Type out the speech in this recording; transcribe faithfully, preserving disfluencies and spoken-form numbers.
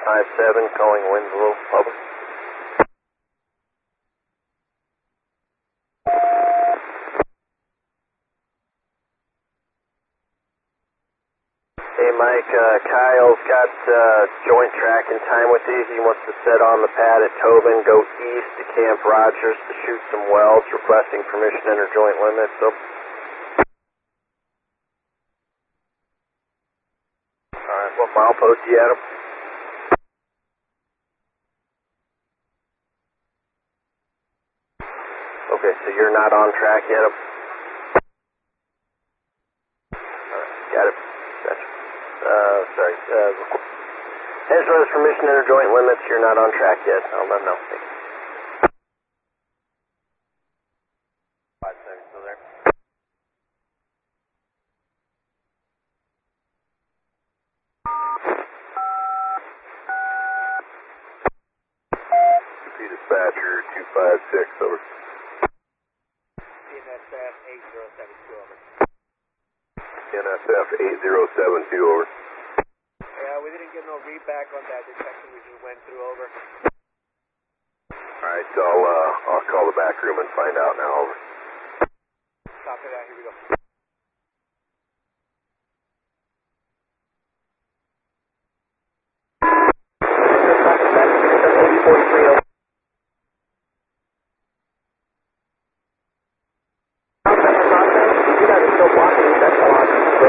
five seven, calling Winslow Public. Hey Mike, uh, Kyle's got uh, joint tracking time with you. He wants to set on the pad at Tobin, go east to Camp Rogers to shoot some welds, requesting permission to enter joint limits. So, alright, what milepost you at him? Okay, so you're not on track yet? Alright, got it. Gotcha. Uh, sorry. Uh, as far as permission to enter joint limits, you're not on track yet. I'll let them know. Thanks. Five seconds still there. Dispatcher two five six, over. N S F eight zero seven two, over. N S F eight zero seven two, over. Yeah, we didn't get no readback on that detection we just went through, over. Alright, so I'll, uh, I'll call the back room and find out now, over. Copy that, here we go. forty-three, over.